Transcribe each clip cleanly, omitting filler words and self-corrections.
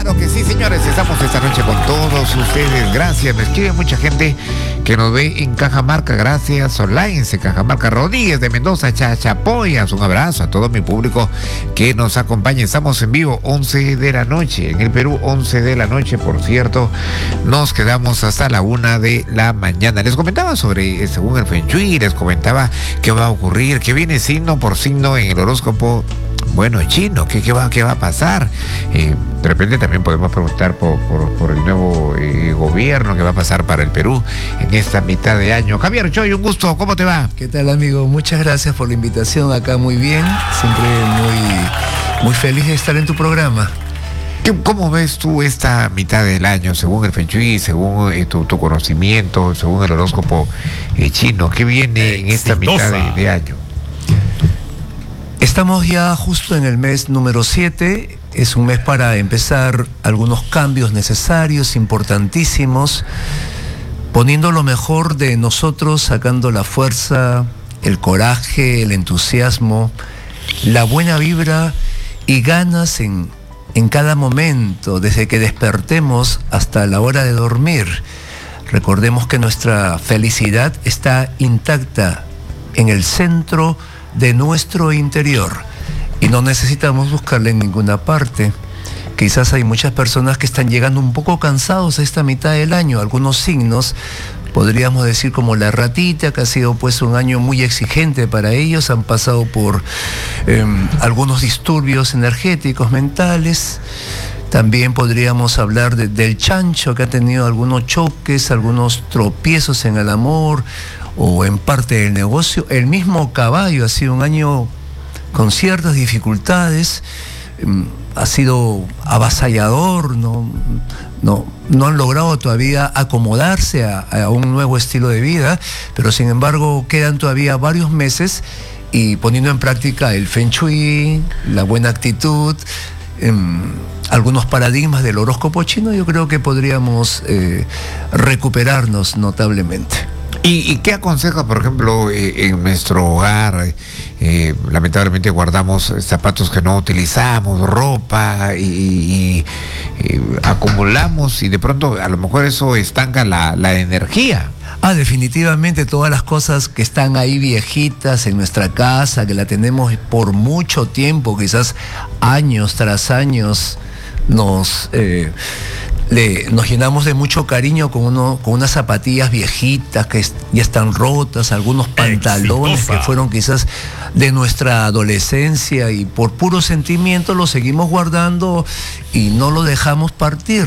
Claro que sí, señores, estamos esta noche con todos ustedes. Gracias, me escribe mucha gente que nos ve en Cajamarca. Gracias, online, Cajamarca. Rodríguez de Mendoza, Chachapoyas. Un abrazo a todo mi público que nos acompaña. Estamos en vivo 11 de la noche. En el Perú, 11 de la noche, por cierto. Nos quedamos hasta la 1 de la mañana. Les comentaba sobre, según el Feng Shui, les comentaba qué va a ocurrir, que viene signo por signo en el horóscopo. Bueno, chino, ¿qué va a pasar? De repente también podemos preguntar por el nuevo gobierno que va a pasar para el Perú en esta mitad de año. Javier Choy, un gusto, ¿cómo te va? ¿Qué tal, amigo? Muchas gracias por la invitación, acá muy bien, siempre muy feliz de estar en tu programa. ¿Cómo ves tú esta mitad del año, según el Feng Shui, según tu conocimiento, según el horóscopo chino? ¿Qué viene en esta mitad de año? Estamos ya justo en el mes número 7, es un mes para empezar algunos cambios necesarios, importantísimos, poniendo lo mejor de nosotros, sacando la fuerza, el coraje, el entusiasmo, la buena vibra y ganas en cada momento, desde que despertemos hasta la hora de dormir. Recordemos que nuestra felicidad está intacta en el centro de nuestro interior y no necesitamos buscarla en ninguna parte. Quizás hay muchas personas que están llegando un poco cansados a esta mitad del año. Algunos signos, podríamos decir como la ratita, que ha sido pues un año muy exigente para ellos, han pasado por algunos disturbios energéticos, mentales. También podríamos hablar del chancho, que ha tenido algunos choques, algunos tropiezos en el amor o en parte del negocio. El mismo caballo ha sido un año con ciertas dificultades, ha sido avasallador, no han logrado todavía acomodarse a un nuevo estilo de vida, pero sin embargo quedan todavía varios meses y poniendo en práctica el Feng Shui, la buena actitud, algunos paradigmas del horóscopo chino, yo creo que podríamos recuperarnos notablemente. ¿Y qué aconseja, por ejemplo, en nuestro hogar? Lamentablemente guardamos zapatos que no utilizamos, ropa, y acumulamos, y de pronto a lo mejor eso estanca la energía. Definitivamente todas las cosas que están ahí viejitas en nuestra casa, que la tenemos por mucho tiempo, quizás años tras años, nos llenamos de mucho cariño con unas zapatillas viejitas que ya están rotas, algunos pantalones que fueron quizás de nuestra adolescencia, y por puro sentimiento los seguimos guardando y no lo dejamos partir.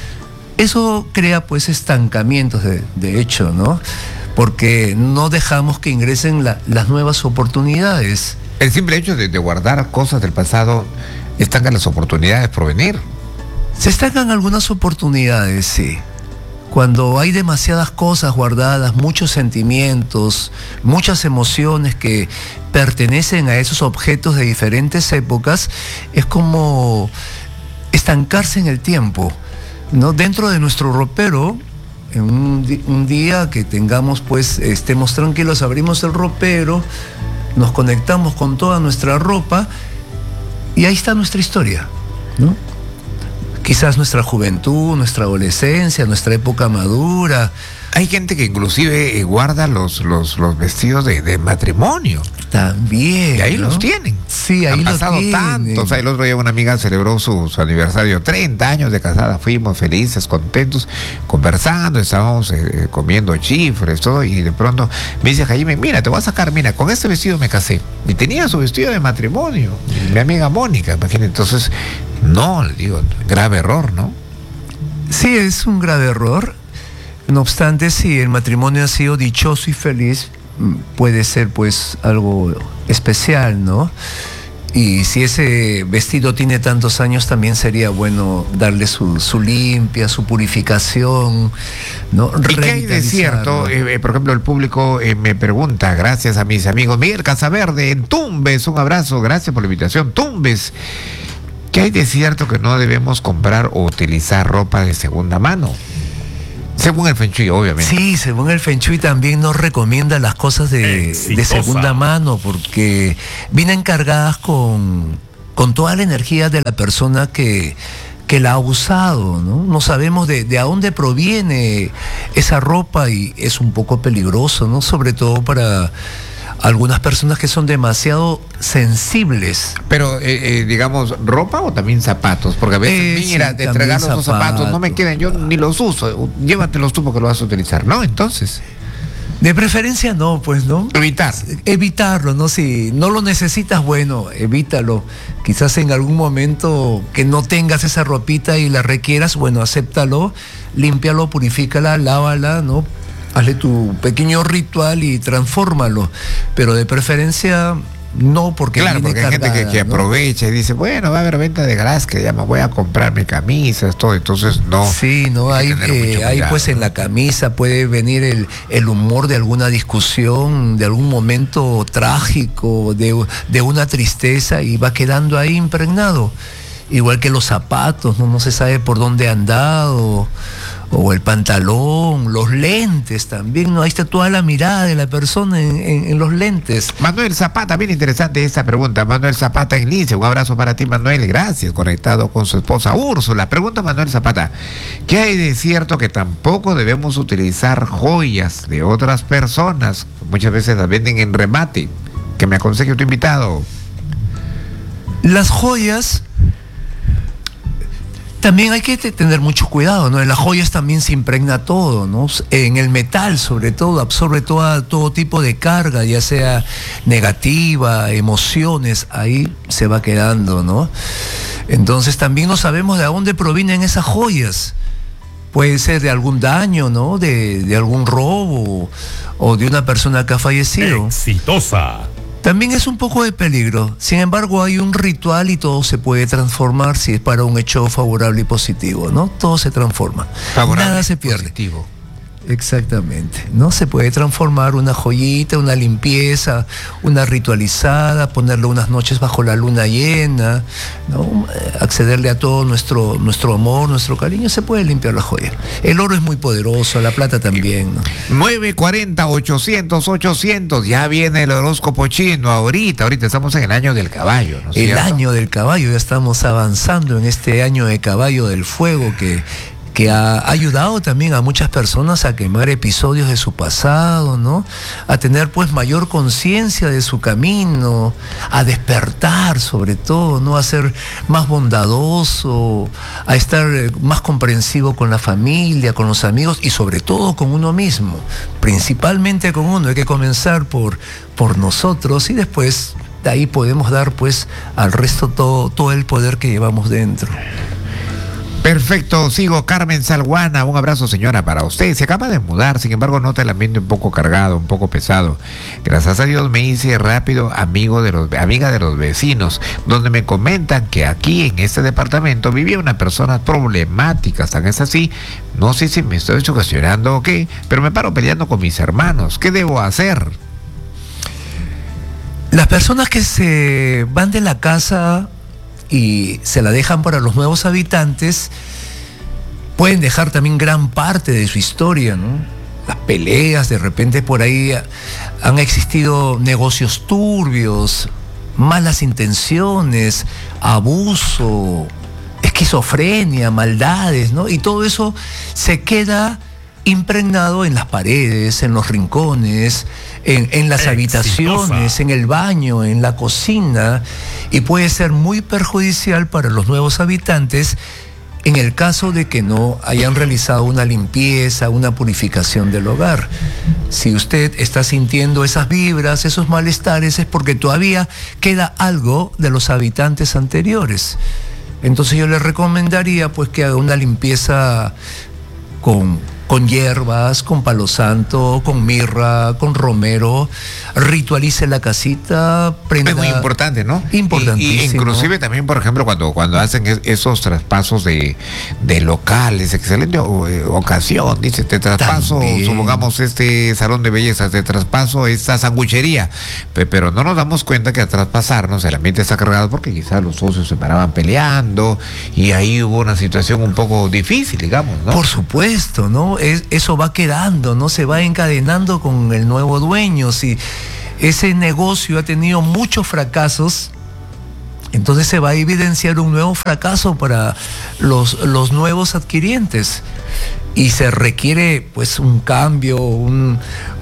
Eso crea pues estancamientos de hecho, ¿no? Porque no dejamos que ingresen las nuevas oportunidades. El simple hecho de guardar cosas del pasado estanca las oportunidades por venir. Se estancan algunas oportunidades, sí. Cuando hay demasiadas cosas guardadas, muchos sentimientos, muchas emociones que pertenecen a esos objetos de diferentes épocas, es como estancarse en el tiempo, ¿no? Dentro de nuestro ropero, en un día que tengamos, pues, estemos tranquilos, abrimos el ropero, nos conectamos con toda nuestra ropa y ahí está nuestra historia, ¿no? Quizás nuestra juventud, nuestra adolescencia, nuestra época madura. Hay gente que inclusive guarda los vestidos de matrimonio. También. Y ahí, ¿no?, los tienen. Sí, ahí han pasado tienen. tantos. O sea, el otro día una amiga celebró su aniversario, 30 años de casada. Fuimos felices, contentos, conversando, estábamos comiendo chifres, todo. Y de pronto me dice Jaime, mira, te voy a sacar, mira, con este vestido me casé. Y tenía su vestido de matrimonio. Mi amiga Mónica, imagínate. Entonces, no, le digo, grave error, ¿no? Sí, es un grave error. No obstante, si el matrimonio ha sido dichoso y feliz, puede ser pues algo especial, ¿no? Y si ese vestido tiene tantos años, también sería bueno darle su limpia, su purificación, ¿no? ¿Y qué hay de cierto? Por ejemplo, el público me pregunta, gracias a mis amigos Miguel Casaverde en Tumbes, un abrazo, gracias por la invitación, Tumbes. ¿Qué hay de cierto que no debemos comprar o utilizar ropa de segunda mano? Según el Feng Shui, obviamente. Sí, según el Feng Shui también nos recomienda las cosas de segunda mano, porque vienen cargadas con toda la energía de la persona que que la ha usado, ¿no? No sabemos de a dónde proviene esa ropa y es un poco peligroso, ¿no? Sobre todo para algunas personas que son demasiado sensibles. Pero, digamos, ¿ropa o también zapatos? Porque a veces, mira, Sí, te también entregan los zapatos, no me quedan, yo ni los uso, llévatelos tú porque lo vas a utilizar, ¿no? Entonces, De preferencia no, pues, ¿no? evitar. Evitarlo, ¿no? Si no lo necesitas, bueno, evítalo. Quizás en algún momento que no tengas esa ropita y la requieras, bueno, acéptalo, límpialo, purifícala, lávala, ¿no? Hazle tu pequeño ritual y transfórmalo. Pero de preferencia no, porque Claro, viene porque hay gente cargada, que ¿no? aprovecha y dice, bueno, va a haber venta de gras, que ya me voy a comprar mis camisas, todo, entonces no. Sí, no, hay hay, que tener mucho hay cuidado. pues en la camisa puede venir el humor de alguna discusión, de algún momento trágico, de una tristeza y va quedando ahí impregnado. Igual que los zapatos, ¿no? No se sabe por dónde han dado, o el pantalón, los lentes también, ¿no? Ahí está toda la mirada de la persona en los lentes. Manuel Zapata, bien interesante esta pregunta. Manuel Zapata en Lince, un abrazo para ti, Manuel, gracias, conectado con su esposa Úrsula. Pregunta Manuel Zapata, ¿qué hay de cierto que tampoco debemos utilizar joyas de otras personas? Muchas veces las venden en remate. Que me aconseje tu invitado. Las joyas, también hay que tener mucho cuidado, ¿no? En las joyas también se impregna todo, ¿no? En el metal, sobre todo, absorbe todo tipo de carga, ya sea negativa, emociones, ahí se va quedando, ¿no? Entonces también no sabemos de dónde provienen esas joyas. Puede ser de algún daño, ¿no? De algún robo o de una persona que ha fallecido. Exitosa. También es un poco de peligro. Sin embargo, hay un ritual y todo se puede transformar si es para un hecho favorable y positivo, ¿no? Todo se transforma. Favorable, Nada se pierde. positivo. Exactamente, ¿no? Se puede transformar una joyita, una limpieza, una ritualizada, ponerle unas noches bajo la luna llena, ¿no? Accederle a todo nuestro amor, nuestro cariño, se puede limpiar la joya. El oro es muy poderoso, la plata también, ¿no? 940-800-800, ya viene el horóscopo chino ahorita estamos en el año del caballo, ¿no es El cierto? año del caballo, ya estamos avanzando en este año de caballo del fuego que ha ayudado también a muchas personas a quemar episodios de su pasado, ¿no? A tener pues mayor conciencia de su camino, a despertar sobre todo, ¿no? A ser más bondadoso, a estar más comprensivo con la familia, con los amigos y sobre todo con uno mismo, principalmente con uno. Hay que comenzar por nosotros y después de ahí podemos dar pues al resto todo el poder que llevamos dentro. Perfecto, sigo. Carmen Salguana, un abrazo señora para usted. Se acaba de mudar, sin embargo nota el ambiente un poco cargado, un poco pesado. Gracias a Dios me hice rápido amiga de los vecinos, donde me comentan que aquí en este departamento vivía una persona problemática. Tan es así, no sé si me estoy sugestionando o qué, pero me paro peleando con mis hermanos. ¿Qué debo hacer? Las personas que se van de la casa y se la dejan para los nuevos habitantes, pueden dejar también gran parte de su historia, ¿no? Las peleas, de repente por ahí han existido negocios turbios, malas intenciones, abuso, esquizofrenia, maldades, ¿no? Y todo eso se queda impregnado en las paredes, en los rincones, en las habitaciones, en el baño, en la cocina, y puede ser muy perjudicial para los nuevos habitantes en el caso de que no hayan realizado una limpieza, una purificación del hogar. Si usted está sintiendo esas vibras, esos malestares, es porque todavía queda algo de los habitantes anteriores. Entonces yo le recomendaría pues que haga una limpieza con hierbas, con palo santo, con mirra, con romero, ritualice la casita, prenda. Es muy importante, ¿no? Importantísimo. Y inclusive también, por ejemplo, cuando hacen esos traspasos de locales, excelente ocasión, dice, te traspaso, También. supongamos este salón de belleza, te traspaso esta sanguchería, pero no nos damos cuenta que al traspasarnos el ambiente está cargado porque quizás los socios se paraban peleando y ahí hubo una situación un poco difícil, digamos, ¿no? Por supuesto, ¿no? Eso va quedando, ¿no? Se va encadenando con el nuevo dueño. Si ese negocio ha tenido muchos fracasos, entonces se va a evidenciar un nuevo fracaso para los nuevos adquirientes. Y se requiere pues un cambio, un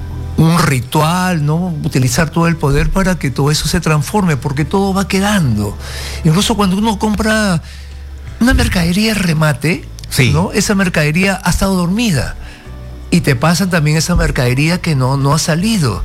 ritual, ¿no? Utilizar todo el poder para que todo eso se transforme, porque todo va quedando. Incluso cuando uno compra una mercadería remate, sí, ¿no? Esa mercadería ha estado dormida. Y te pasan también esa mercadería que no ha salido.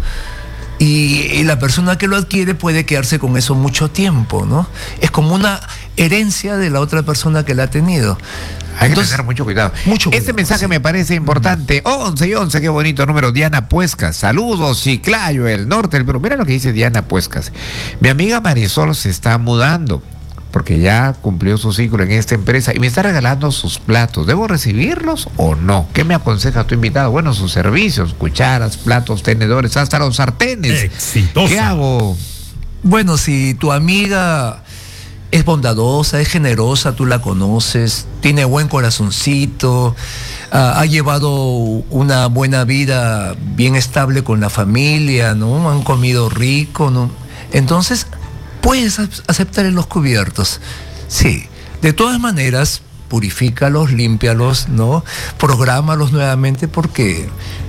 Y la persona que lo adquiere puede quedarse con eso mucho tiempo, ¿no? Es como una herencia de la otra persona que la ha tenido. Hay que tener mucho cuidado. Este mensaje me parece importante. 11 qué bonito número. Diana Puescas. Saludos, Chiclayo, el norte del Perú. Mira lo que dice Diana Puescas. Mi amiga Marisol se está mudando porque ya cumplió su ciclo en esta empresa y me está regalando sus platos. ¿Debo recibirlos o no? ¿Qué me aconseja tu invitado? Bueno, sus servicios, cucharas, platos, tenedores, hasta los sartenes. Exitosa. ¿Qué hago? Bueno, si tu amiga es bondadosa, es generosa, tú la conoces, tiene buen corazoncito, ha llevado una buena vida bien estable con la familia, ¿no? Han comido rico, ¿no? Entonces, puedes aceptar en los cubiertos. Sí, de todas maneras, purifícalos, límpialos, ¿no? Prográmalos nuevamente porque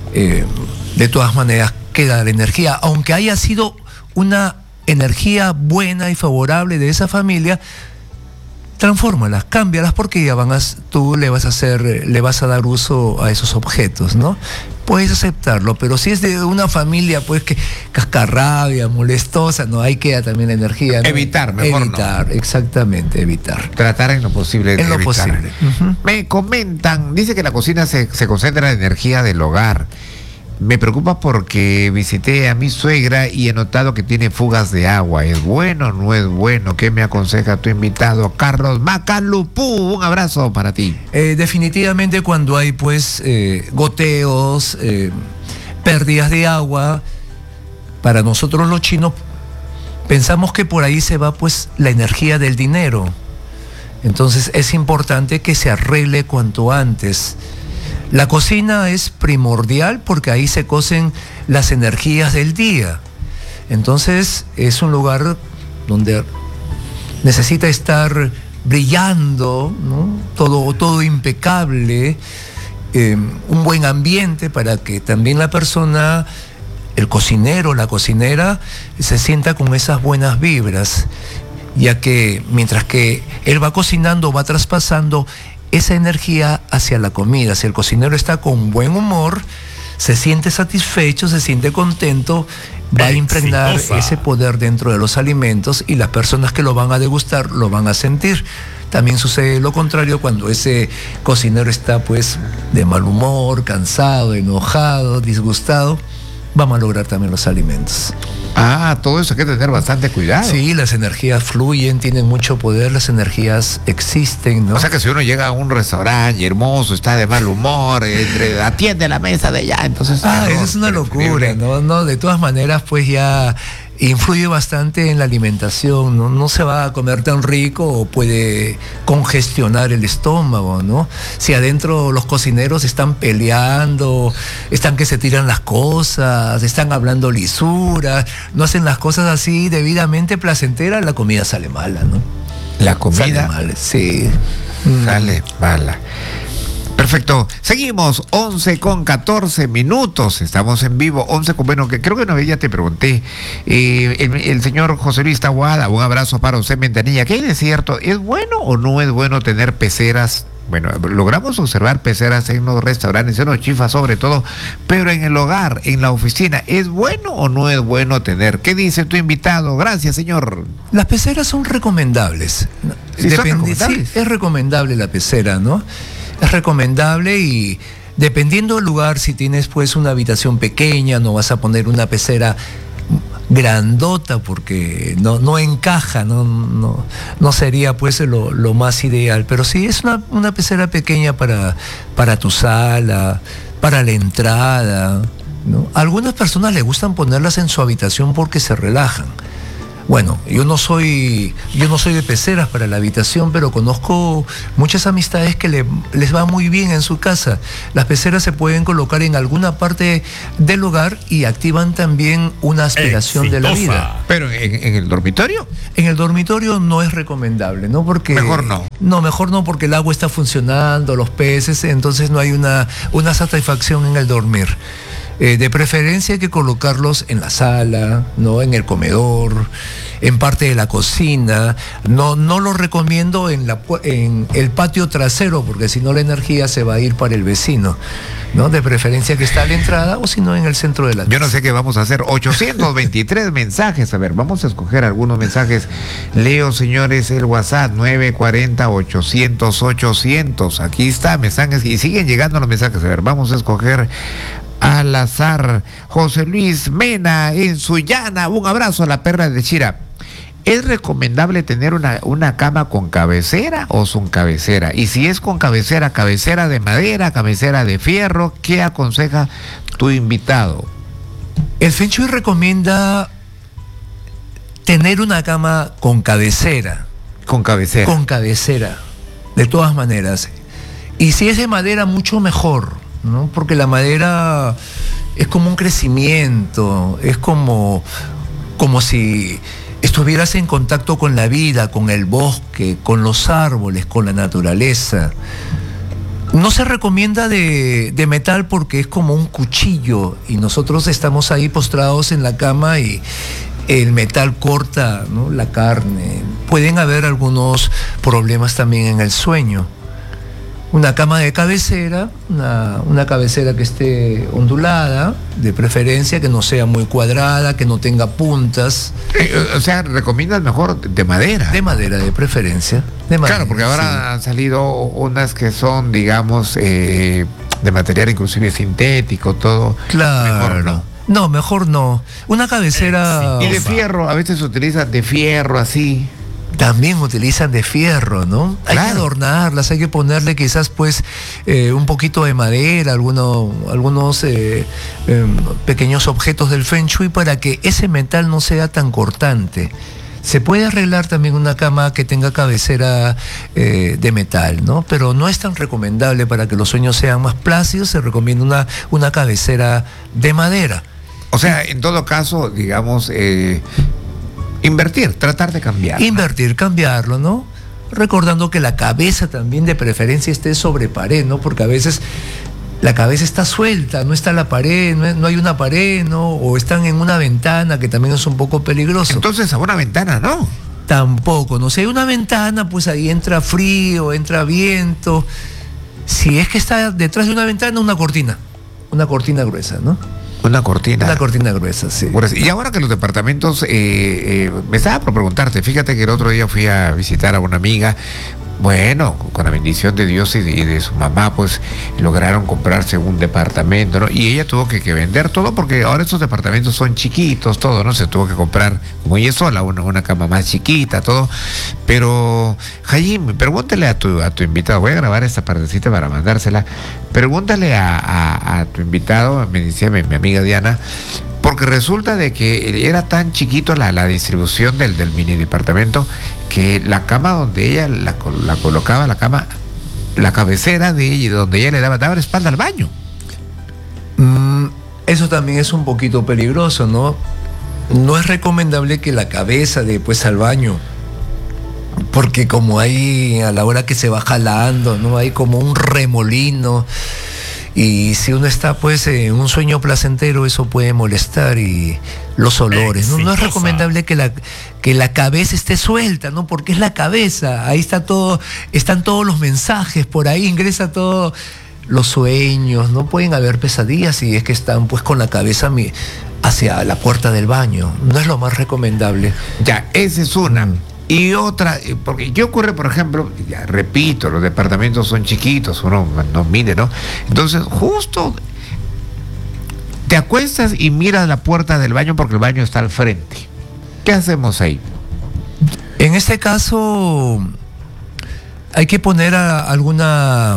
de todas maneras queda la energía, aunque haya sido una energía buena y favorable de esa familia, transfórmalas, cámbialas porque ya tú le vas a dar uso a esos objetos, ¿no? Puedes aceptarlo, pero si es de una familia pues que cascarrabia, molestosa, no, ahí queda también la energía, ¿no? Evitar, mejor evitar, no. Exactamente, evitar. Tratar en lo posible de en lo evitar. posible. Me comentan, dice que la cocina se concentra la energía del hogar. Me preocupa porque visité a mi suegra y he notado que tiene fugas de agua. ¿Es bueno o no es bueno? ¿Qué me aconseja tu invitado, Carlos Macalupú? Un abrazo para ti. Definitivamente cuando hay pues goteos, pérdidas de agua, para nosotros los chinos pensamos que por ahí se va pues la energía del dinero. Entonces es importante que se arregle cuanto antes. La cocina es primordial porque ahí se cocen las energías del día. Entonces es un lugar donde necesita estar brillando, ¿no? Todo impecable, un buen ambiente para que también la persona, el cocinero, la cocinera, se sienta con esas buenas vibras, ya que mientras que él va cocinando, va traspasando esa energía hacia la comida. Si el cocinero está con buen humor, se siente satisfecho, se siente contento, va a impregnar ese poder dentro de los alimentos y las personas que lo van a degustar lo van a sentir. También sucede lo contrario cuando ese cocinero está pues de mal humor, cansado, enojado, disgustado, va a malograr también los alimentos. Todo eso hay que tener bastante cuidado. Sí, las energías fluyen, tienen mucho poder, las energías existen, ¿no? O sea que si uno llega a un restaurante hermoso, está de mal humor, atiende la mesa de allá, entonces... eso es una locura, ¿no? De todas maneras, pues ya influye bastante en la alimentación, ¿no? No se va a comer tan rico o puede congestionar el estómago, ¿no? Si adentro los cocineros están peleando, están que se tiran las cosas, están hablando lisura, no hacen las cosas así debidamente placenteras, la comida sale mala, ¿no? La comida sale mal, sí. Sale mala. Perfecto, seguimos, 11:14. Estamos en vivo, 11 con, bueno, que creo que no, ya te pregunté, el señor José Luis Tahuada, un abrazo para usted, Ventanilla. ¿Qué hay de cierto? ¿Es bueno o no es bueno tener peceras? Bueno, logramos observar peceras en los restaurantes, en los chifas sobre todo, pero en el hogar, en la oficina, ¿es bueno o no es bueno tener? ¿Qué dice tu invitado? Gracias, señor. Las peceras son recomendables. Sí, son recomendables. Sí, es recomendable la pecera, ¿no? Es recomendable y dependiendo del lugar, si tienes pues una habitación pequeña, no vas a poner una pecera grandota porque no encaja, no sería pues lo más ideal, pero sí es una pecera pequeña para tu sala, para la entrada, ¿no? A algunas personas les gustan ponerlas en su habitación porque se relajan. Bueno, yo no soy de peceras para la habitación, pero conozco muchas amistades que les va muy bien en su casa. Las peceras se pueden colocar en alguna parte del hogar y activan también una aspiración de la vida. Pero en el dormitorio. En el dormitorio no es recomendable, ¿no? Porque Mejor no. No, mejor no, porque el agua está funcionando, los peces, entonces no hay una satisfacción en el dormir. De preferencia hay que colocarlos en la sala, ¿no? En el comedor, en parte de la cocina. No lo recomiendo en el patio trasero, porque si no la energía se va a ir para el vecino, ¿no? De preferencia que está a la entrada o si no en el centro de la casa. Yo no sé qué vamos a hacer. 823 mensajes. A ver, vamos a escoger algunos mensajes. Leo, señores, el WhatsApp 940-800-800. Aquí está, mensajes y siguen llegando los mensajes. A ver, vamos a escoger al azar. José Luis Mena en Sullana. Un abrazo a la perra de Chira. ¿Es recomendable tener una cama con cabecera o sin cabecera? Y si es con cabecera, cabecera de madera, cabecera de fierro, ¿qué aconseja tu invitado? El Feng Shui recomienda tener una cama con cabecera. Con cabecera. Con cabecera, de todas maneras. Y si es de madera, mucho mejor, ¿no? Porque la madera es como un crecimiento, es como si estuvieras en contacto con la vida, con el bosque, con los árboles, con la naturaleza. No se recomienda de metal porque es como un cuchillo y nosotros estamos ahí postrados en la cama y el metal corta, ¿no? La carne. Pueden haber algunos problemas también en el sueño. Una cama de cabecera, una cabecera que esté ondulada, de preferencia que no sea muy cuadrada, que no tenga puntas. O sea, recomiendas mejor de madera. De madera, de preferencia. De madera, claro, porque ahora sí. han salido unas que son, digamos, de material inclusive sintético, todo. Claro. Mejor no. No, mejor no. Una cabecera... Y de fierro, a veces se utiliza de fierro así. También utilizan de fierro, ¿no? Hay que adornarlas, hay que ponerle quizás pues un poquito de madera, algunos pequeños objetos del Feng Shui para que ese metal no sea tan cortante. Se puede arreglar también una cama que tenga cabecera de metal, ¿no? Pero no es tan recomendable. Para que los sueños sean más plácidos, se recomienda una cabecera de madera. O sea, en todo caso, digamos... invertir, tratar de cambiar. Invertir, cambiarlo, ¿no? Recordando que la cabeza también de preferencia esté sobre pared, ¿no? Porque a veces la cabeza está suelta, no está la pared, no hay una pared, ¿no? O están en una ventana, que también es un poco peligroso. Entonces a una ventana, ¿no? Tampoco, ¿no? Si hay una ventana, pues ahí entra frío, entra viento. Si es que está detrás de una ventana, una cortina gruesa, ¿no? Una cortina. Una cortina gruesa, sí. Y ahora que los departamentos, me estaba por preguntarte, fíjate que el otro día fui a visitar a una amiga, bueno, con la bendición de Dios y de su mamá, pues lograron comprarse un departamento, ¿no? Y ella tuvo que vender todo porque ahora estos departamentos son chiquitos, todo, ¿no? Se tuvo que comprar, como ella sola, una cama más chiquita, todo. Pero, Jaime, pregúntale a tu invitado, voy a grabar esta partecita para mandársela, pregúntale a tu invitado, me decía mi amiga Diana, porque resulta de que era tan chiquito la distribución del mini departamento que la cama donde ella la colocaba, la cabecera de ella, donde ella le daba la espalda al baño. Eso también es un poquito peligroso, ¿no? No es recomendable que la cabeza dé pues al baño, porque como hay a la hora que se va jalando, ¿no? Hay como un remolino. Y si uno está pues en un sueño placentero, eso puede molestar, y los olores, ¿no? No es recomendable que la cabeza esté suelta, ¿no? Porque es la cabeza, ahí está todo, están todos los mensajes, por ahí ingresa todo, los sueños, no pueden haber pesadillas si es que están pues con la cabeza hacia la puerta del baño. No es lo más recomendable. Ya, esa es una. Y otra, porque ¿qué ocurre, por ejemplo? Ya repito, los departamentos son chiquitos, uno no mide, ¿no? Entonces, justo te acuestas y miras la puerta del baño porque el baño está al frente. ¿Qué hacemos ahí? En este caso, hay que poner alguna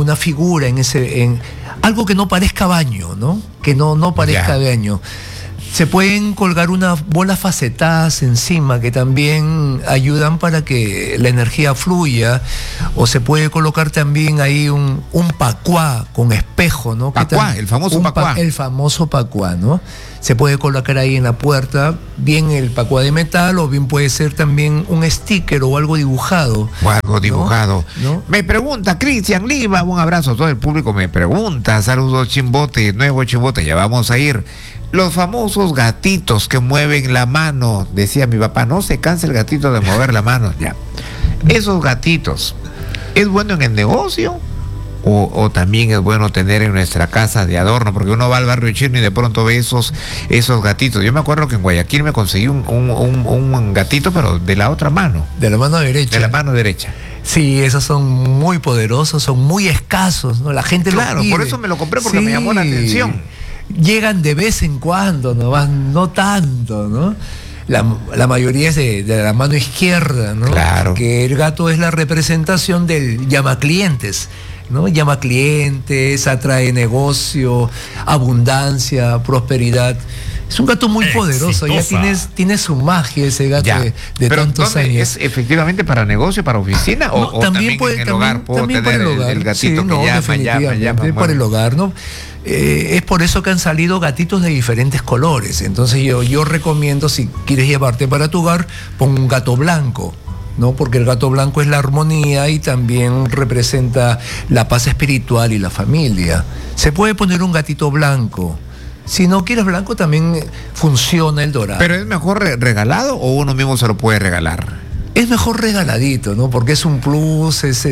figura en algo que no parezca baño, ¿no? Que no parezca baño. Se pueden colgar unas bolas facetadas encima que también ayudan para que la energía fluya, o se puede colocar también ahí un pacuá con espejo, ¿no? Pacuá, el famoso pacuá. El famoso pacuá, ¿no? Se puede colocar ahí en la puerta, bien el pacuá de metal, o bien puede ser también un sticker o algo dibujado. O algo dibujado. ¿No? Me pregunta Cristian Liva, un abrazo a todo el público, me pregunta, saludos Chimbote, nuevo Chimbote, ya vamos a ir. Los famosos gatitos que mueven la mano, decía mi papá, no se cansa el gatito de mover la mano, ya. Esos gatitos, ¿es bueno en el negocio? O también es bueno tener en nuestra casa de adorno, porque uno va al barrio chino y de pronto ve esos gatitos. Yo me acuerdo que en Guayaquil me conseguí un gatito, pero de la otra mano. De la mano derecha. De la mano derecha. Sí, esos son muy poderosos, son muy escasos, ¿no? La gente claro, los pide. Por eso me lo compré, porque me llamó la atención. Llegan de vez en cuando, no tanto, ¿no? La mayoría es de la mano izquierda, ¿no? Claro. Que el gato es la representación del llamaclientes, ¿no? Llama clientes, atrae negocio, abundancia, prosperidad. Es un gato muy poderoso, ya tiene su magia ese gato de tantos años. ¿Es efectivamente para negocio, para oficina? No, o también en el hogar puedo también tener para el hogar. el gatito sí, que llama? Para el hogar, ¿no? Es por eso que han salido gatitos de diferentes colores. Entonces yo recomiendo, si quieres llevarte para tu hogar, pon un gato blanco, ¿no? Porque el gato blanco es la armonía y también representa la paz espiritual y la familia. Se puede poner un gatito blanco. Si no quieres blanco, también funciona el dorado. ¿Pero es mejor regalado o uno mismo se lo puede regalar? Es mejor regaladito, ¿no? Porque es un plus, es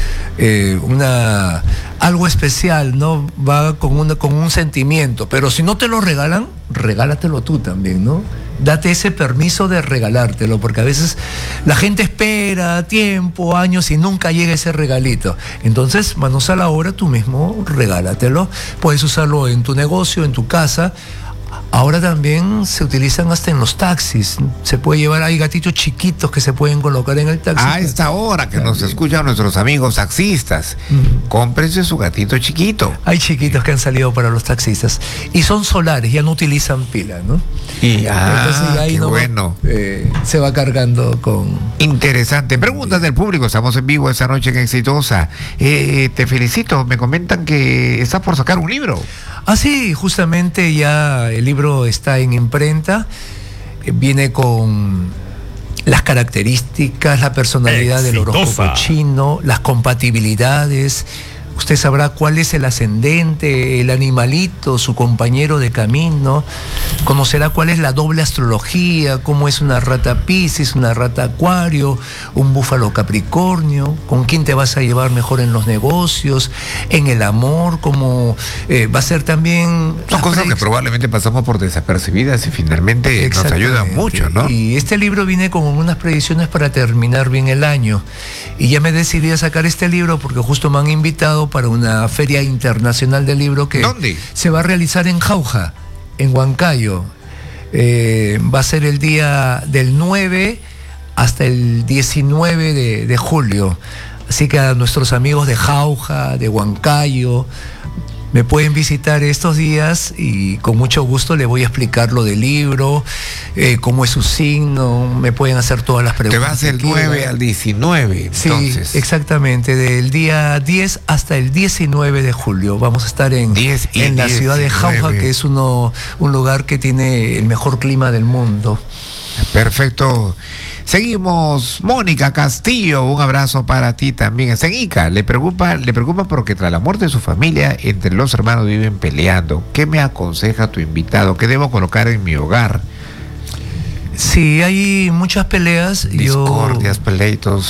algo especial, ¿no? Va con un sentimiento. Pero si no te lo regalan, regálatelo tú también, ¿no? Date ese permiso de regalártelo, porque a veces la gente espera tiempo, años y nunca llega ese regalito. Entonces, manos a la obra, tú mismo regálatelo. Puedes usarlo en tu negocio, en tu casa. Ahora también se utilizan hasta en los taxis. Se puede llevar, hay gatitos chiquitos que se pueden colocar en el taxi. A esta hora que nos escuchan nuestros amigos taxistas, cómprense su gatito chiquito. Hay chiquitos que han salido para los taxistas y son solares, ya no utilizan pila, ¿no? Y entonces ahí bueno. Se va cargando con... Interesante. Preguntas del público, estamos en vivo esta noche en Exitosa. Te felicito, me comentan que estás por sacar un libro. Ah, sí, justamente ya el libro está en imprenta, viene con las características, la personalidad del horóscopo chino, las compatibilidades. Usted sabrá cuál es el ascendente, el animalito, su compañero de camino. Conocerá cuál es la doble astrología, cómo es una rata Piscis, una rata Acuario, un búfalo Capricornio, con quién te vas a llevar mejor en los negocios, en el amor, cómo va a ser también... Son cosas que probablemente pasamos por desapercibidas y finalmente nos ayudan mucho, ¿no? Y este libro viene con unas predicciones para terminar bien el año. Y ya me decidí a sacar este libro porque justo me han invitado para una feria internacional del libro que ¿dónde? Se va a realizar en Jauja, en Huancayo. Va a ser el día del 9 hasta el 19 de julio. Así que a nuestros amigos de Jauja, de Huancayo, me pueden visitar estos días y con mucho gusto les voy a explicar lo del libro, cómo es su signo, me pueden hacer todas las preguntas. Te vas del 9 al 19, entonces. Sí, exactamente, del día 10 hasta el 19 de julio. Vamos a estar en la ciudad de Jauja, que es un lugar que tiene el mejor clima del mundo. Perfecto. Seguimos, Mónica Castillo, un abrazo para ti también. Senica, le preocupa porque tras la muerte de su familia, entre los hermanos viven peleando. ¿Qué me aconseja tu invitado? ¿Qué debo colocar en mi hogar? Sí, hay muchas peleas. Discordias, pleitos,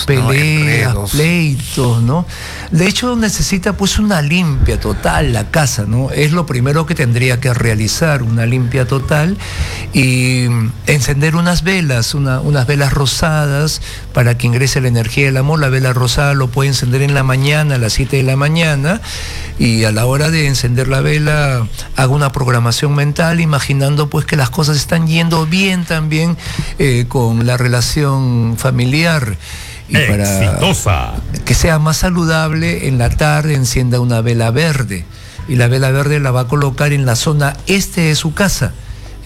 ¿no? De hecho, necesita pues una limpia total la casa, ¿no? Es lo primero que tendría que realizar, una limpia total y encender unas velas, unas velas rosadas para que ingrese la energía del amor. La vela rosada lo puede encender en la mañana, a las 7 de la mañana, y a la hora de encender la vela hago una programación mental imaginando pues que las cosas están yendo bien también con la relación familiar. Y Exitosa. Para que sea más saludable, en la tarde encienda una vela verde y la vela verde la va a colocar en la zona este de su casa.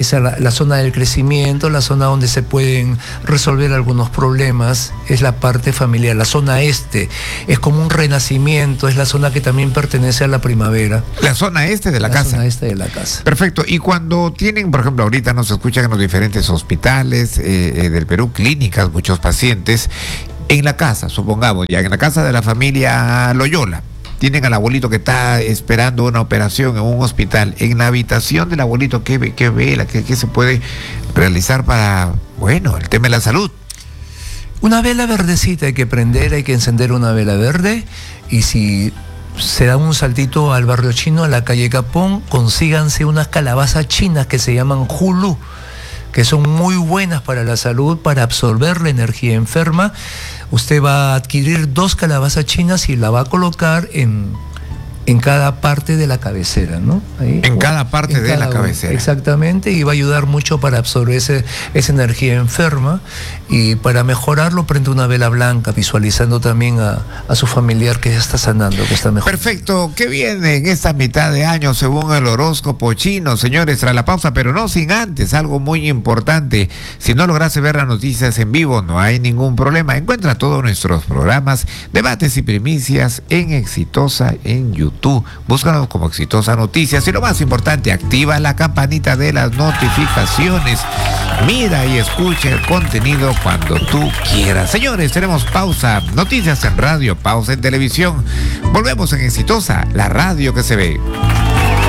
esa la zona del crecimiento, la zona donde se pueden resolver algunos problemas, es la parte familiar. La zona este es como un renacimiento, es la zona que también pertenece a la primavera. La zona este de la casa. La zona este de la casa. Perfecto. Y cuando tienen, por ejemplo, ahorita nos escuchan en los diferentes hospitales del Perú, clínicas, muchos pacientes, en la casa, supongamos, ya en la casa de la familia Loyola, tienen al abuelito que está esperando una operación en un hospital. En la habitación del abuelito, ¿qué vela, qué se puede realizar para, bueno, el tema de la salud? Una vela verdecita hay que prender, hay que encender una vela verde, y si se da un saltito al barrio chino, a la calle Capón, consíganse unas calabazas chinas que se llaman Hulu, que son muy buenas para la salud, para absorber la energía enferma. Usted va a adquirir 2 calabazas chinas y la va a colocar en cada parte de la cabecera, ¿no? Ahí, en cada parte de la cabecera. Exactamente, y va a ayudar mucho para absorber esa energía enferma, y para mejorarlo prende una vela blanca, visualizando también a su familiar que ya está sanando, que está mejor. Perfecto, ¿qué viene en esta mitad de año según el horóscopo chino, señores? Tras la pausa, pero no sin antes, algo muy importante. Si no lograste ver las noticias en vivo, no hay ningún problema. Encuentra todos nuestros programas, debates y primicias en Exitosa en YouTube. Búscanos como Exitosa Noticias, y lo más importante, activa la campanita de las notificaciones. Mira y escucha el contenido cuando tú quieras. Señores, tenemos pausa. Noticias en radio, pausa en televisión. Volvemos en Exitosa, la radio que se ve.